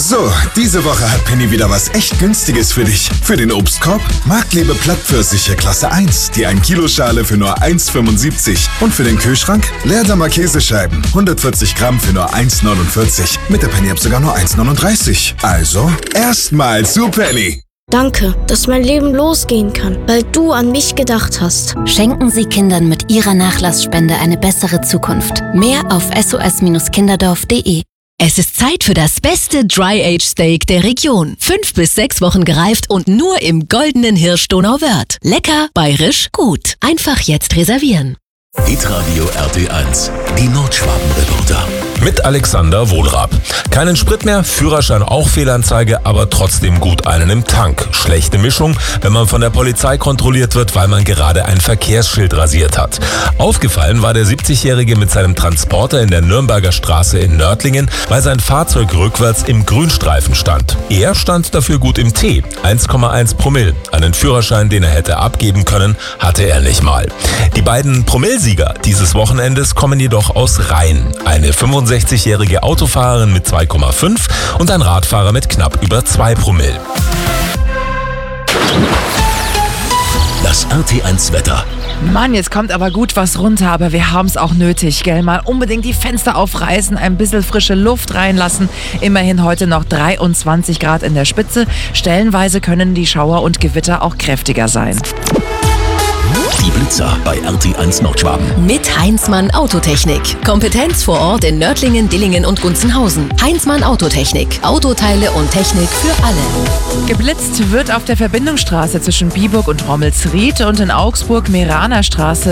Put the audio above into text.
So, diese Woche hat Penny wieder was echt Günstiges für dich. Für den Obstkorb Marktlebe Plattpfirsiche Klasse 1, die 1 Kilo Schale für nur 1,75. Und für den Kühlschrank Leerdammer Käsescheiben, 140 Gramm für nur 1,49. Mit der Penny-App sogar nur 1,39. Also, erstmal zu Penny. Danke, dass mein Leben losgehen kann, weil du an mich gedacht hast. Schenken Sie Kindern mit Ihrer Nachlassspende eine bessere Zukunft. Mehr auf sos-kinderdorf.de. Es ist Zeit für das beste Dry-Age-Steak der Region. 5 bis 6 Wochen gereift und nur im goldenen Hirsch Donauwörth. Lecker, bayerisch, gut. Einfach jetzt reservieren. Hitradio RT1, die Nordschwaben-Reporter. Mit Alexander Wohlrab. Keinen Sprit mehr, Führerschein auch Fehlanzeige, aber trotzdem gut einen im Tank. Schlechte Mischung, wenn man von der Polizei kontrolliert wird, weil man gerade ein Verkehrsschild rasiert hat. Aufgefallen war der 70-Jährige mit seinem Transporter in der Nürnberger Straße in Nördlingen, weil sein Fahrzeug rückwärts im Grünstreifen stand. Er stand dafür gut im T, 1,1 Promille. Einen Führerschein, den er hätte abgeben können, hatte er nicht mal. Die beiden Promillesieger dieses Wochenendes kommen jedoch aus Rhein. Eine 65-jährige Autofahrerin mit 2,5 und ein Radfahrer mit knapp über 2 Promille. Das RT1 Wetter. Mann, jetzt kommt aber gut was runter, aber wir haben es auch nötig, gell? Mal unbedingt die Fenster aufreißen, ein bisschen frische Luft reinlassen. Immerhin heute noch 23 Grad in der Spitze. Stellenweise können die Schauer und Gewitter auch kräftiger sein. Die Blitzer bei RT1 Nordschwaben. Mit Heinzmann Autotechnik. Kompetenz vor Ort in Nördlingen, Dillingen und Gunzenhausen. Heinzmann Autotechnik. Autoteile und Technik für alle. Geblitzt wird auf der Verbindungsstraße zwischen Biburg und Rommelsried und in Augsburg Meraner Straße